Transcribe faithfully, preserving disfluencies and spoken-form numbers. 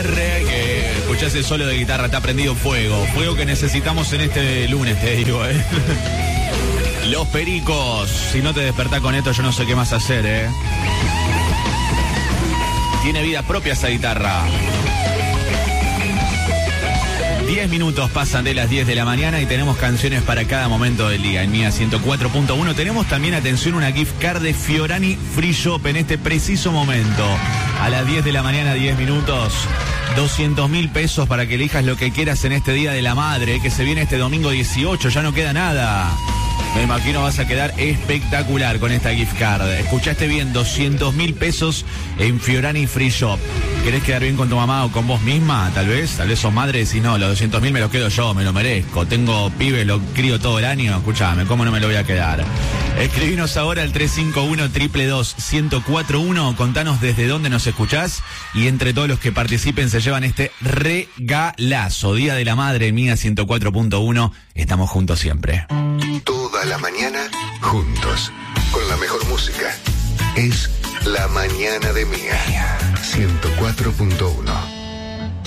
Arre, que escuchás el solo de guitarra, está prendido fuego. Fuego que necesitamos en este lunes, te digo, eh. Los Pericos, si no te despertás con esto, yo no sé qué más hacer, eh. Tiene vida propia esa guitarra. diez minutos pasan de las diez de la mañana y tenemos canciones para cada momento del día. En Mía ciento cuatro punto uno tenemos también, atención, una gift card de Fiorani Free Shop en este preciso momento. A las diez de la mañana, diez minutos, doscientos mil pesos para que elijas lo que quieras en este Día de la Madre, que se viene este domingo dieciocho, ya no queda nada. Me imagino vas a quedar espectacular con esta gift card. Escuchaste bien, doscientos mil pesos en Fiorani Free Shop. ¿Querés quedar bien con tu mamá o con vos misma? Tal vez, tal vez sos madre y decís, no, los doscientos mil me los quedo yo, me lo merezco. Tengo pibes, lo crío todo el año. Escuchame, ¿cómo no me lo voy a quedar? Escribinos ahora al tres cinco uno, dos dos dos, uno cero cuatro uno. Contanos desde dónde nos escuchás. Y entre todos los que participen se llevan este regalazo. Día de la Madre, Mía ciento cuatro punto uno. Estamos juntos siempre. Toda la mañana, juntos, con la mejor música. Es La Mañana de Mía, ciento cuatro punto uno.